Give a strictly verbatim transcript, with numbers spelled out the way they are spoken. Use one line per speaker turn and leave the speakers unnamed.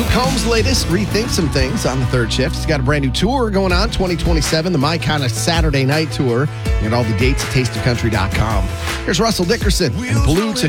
Combs' latest, Rethink Some Things on the third shift. He's got a brand new tour going on, twenty twenty-seven, the My Kind of Saturday Night Tour. And all the dates at taste of country dot com. Here's Russell Dickerson and the Pollutes